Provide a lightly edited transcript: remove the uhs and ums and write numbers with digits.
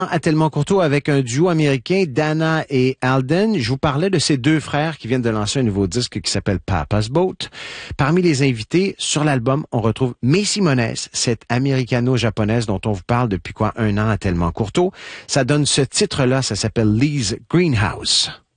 À Tellement Courteau avec un duo américain, Dana et Alden. Je vous parlais de ces deux frères qui viennent de lancer un nouveau disque qui s'appelle Papa's Boat. Parmi les invités sur l'album, on retrouve Macy Monez, cette américano-japonaise dont on vous parle depuis un an à Tellement Courteau. Ça donne ce titre-là, ça s'appelle Lee's Greenhouse.